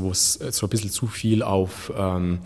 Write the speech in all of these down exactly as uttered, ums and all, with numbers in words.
wo es so ein bisschen zu viel auf, ähm,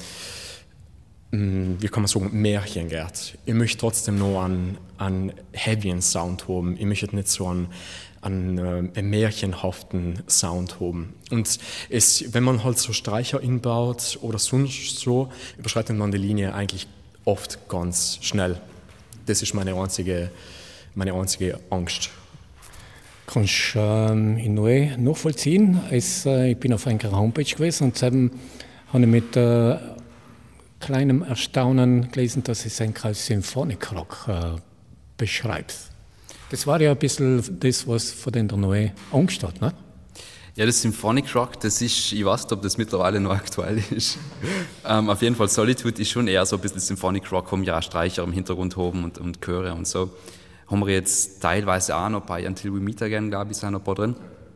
wie kann man sagen, Märchen geht. Ich möchte trotzdem noch einen, einen heavyen Sound haben. Ich möchte nicht so einen, einen, äh, einen märchenhaften Sound haben. Und es, wenn man halt so Streicher inbaut oder sonst so, überschreitet man die Linie eigentlich oft ganz schnell. Das ist meine einzige, meine einzige Angst. Kannst du ähm, in neu nachvollziehen? Es, äh, ich bin auf einer Homepage gewesen und dann habe ich mit äh, kleinem Erstaunen gelesen, dass es ein als Symphonic Rock äh, beschreibt. Das war ja ein bisschen das, was von der neuen Angst hat, ne? Ja, das Symphonic Rock, das ist, ich weiß nicht, ob das mittlerweile noch aktuell ist. ähm, auf jeden Fall, Solitude ist schon eher so ein bisschen Symphonic Rock, wo wir ja Streicher im Hintergrund haben und, und Chöre und so. Haben wir jetzt teilweise auch noch bei Until We Meet Again, glaube ich, sind noch ein paar drin.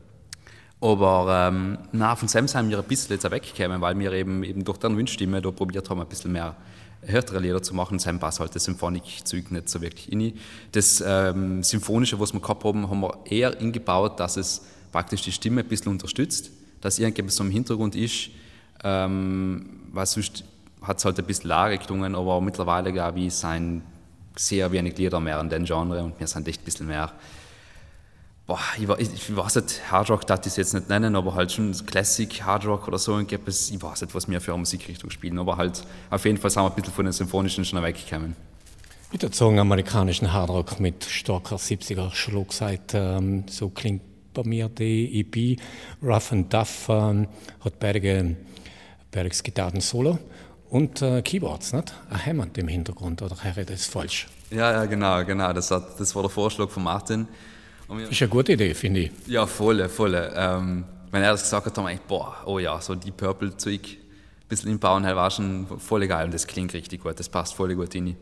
Aber ähm, na, von Sam sind wir ein bisschen jetzt weggekommen, weil wir eben, eben durch deren Windstimme da probiert haben, ein bisschen mehr härtere Lieder zu machen. Sam passt halt das Symphonik-Zeug nicht so wirklich rein. Das ähm, Symphonische, was wir gehabt haben, haben wir eher eingebaut, dass es praktisch die Stimme ein bisschen unterstützt, dass irgendetwas so im Hintergrund ist, ähm, weil sonst hat es halt ein bisschen leer geklungen, aber mittlerweile, glaube ich, sind sehr wenig Lieder mehr in dem Genre und wir sind echt ein bisschen mehr. Boah, ich, ich, ich weiß nicht, Hard Rock darf ich es jetzt nicht nennen, aber halt schon Classic Hard Rock oder so, ich weiß nicht, was wir für eine Musikrichtung spielen, aber halt auf jeden Fall sind wir ein bisschen von den Symphonischen schon weggekommen. Ich würde sagen, amerikanischen Hard Rock mit starker siebziger Schlagseite, ähm, so klingt bei mir die E P. Rough and Tough ähm, hat beide, beide Gitarren-Solo und äh, Keyboards, nicht? Ein Hammond im Hintergrund, oder höre ich das falsch? Ja, ja, genau, genau, das, hat, das war der Vorschlag von Martin. Das ist eine gute Idee, finde ich. Ja, voll, voll. Ähm, wenn er das gesagt hat, haben wir gedacht, boah, oh ja, so die Purple-Zeug ein bisschen inbauen, war schon voll geil und das klingt richtig gut, das passt voll gut rein.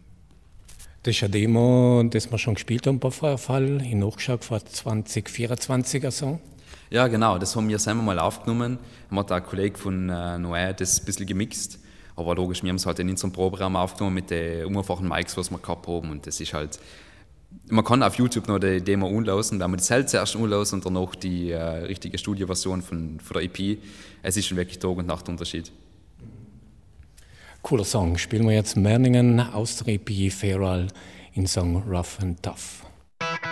Das ist eine Demo, das wir schon gespielt haben bei Feuerfall, in Nachgeschaut vor zwanzig vierundzwanziger Song. Ja, genau, das haben wir selber mal aufgenommen. Haben hat ein Kollege von äh, Noé das ein bisschen gemixt. Aber logisch, wir haben es halt in unserem Proberaum aufgenommen mit den einfachen Mics, was wir gehabt haben. Und das ist halt. Man kann auf YouTube noch die Demo anlassen, wenn man die selbst zuerst anlässt und danach die äh, richtige Studioversion von, von der E P. Es ist schon wirklich Tag und Nacht Unterschied. Cooler Song. Spielen wir jetzt Merningen aus der E P Feral in Song Rough and Tough.